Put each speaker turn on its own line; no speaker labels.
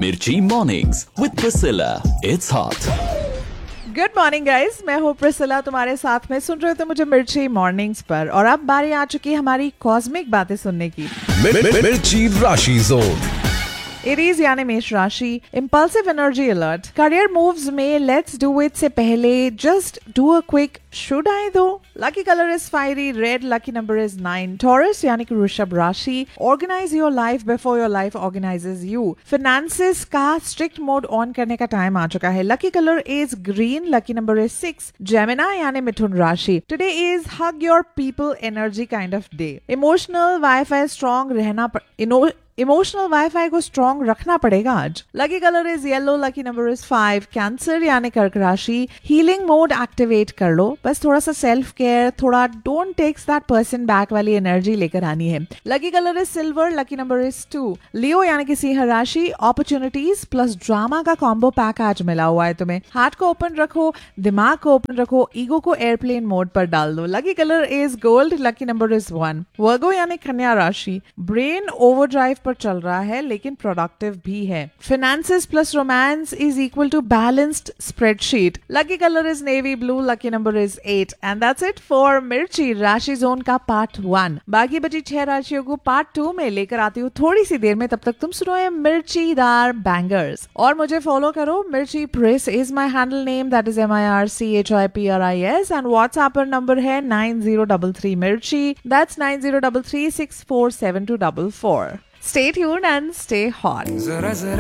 Mirchi Mornings with Priscilla. It's hot.
Good morning guys, मैं हूँ Priscilla, तुम्हारे साथ में सुन रहे हो तो मुझे मिर्ची मॉर्निंग्स पर। और अब बारी आ चुकी है हमारी कॉस्मिक बातें सुनने की।
मिर्ची राशि जोन।
एरीज यानी मेष राशि, impulsive energy alert. Career moves में लेट्स डू इट से पहले just do a quick should I दो। Lucky colour is fiery red, lucky number is 9। Taurus यानी कि वृषभ राशि, organise your life before your life organises you. Finances का strict mode on करने का टाइम आ चुका है। Lucky colour is green, lucky number is 6। Gemini यानी मिथुन राशि, today is hug your people energy kind of day. Emotional wifi strong रहना emotional wifi को strong रखना पड़ेगा आज। Lucky colour is yellow, lucky number is 5। Cancer यानी कर्क राशि, हीलिंग मोड एक्टिवेट कर लो। बस थोड़ा सा सेल्फ केयर, थोड़ा don't takes that person back वाली एनर्जी लेकर आनी है। Lucky colour is silver, lucky number is 2। लियो यानी कि सिंह राशि, अपॉर्चुनिटीज प्लस ड्रामा का कॉम्बो पैक आज मिला हुआ है तुम्हें। हार्ट को ओपन रखो, दिमाग को ओपन रखो, ईगो को एयरप्लेन मोड पर डाल दो। Lucky colour is gold, lucky number is 1। वर्गो यानी कन्या राशि, ब्रेन ओवरड्राइव पर चल रहा है लेकिन प्रोडक्टिव भी है। Finances plus romance is equal to balanced spreadsheet. Lucky colour is navy blue, lucky number is 8। And that's it for मिर्ची राशि जोन का पार्ट 1। बाकी बची 6 राशियों को पार्ट 2 में लेकर आती हूँ थोड़ी सी देर में। तब तक तुम सुनो मिर्चीदार बैंगर्स और मुझे फॉलो करो। मिर्ची press is my handle name, that is MIRCHIPRIS and WhatsApp पर नंबर है 9033 मिर्ची, that's 9033647244। Stay tuned and stay hot.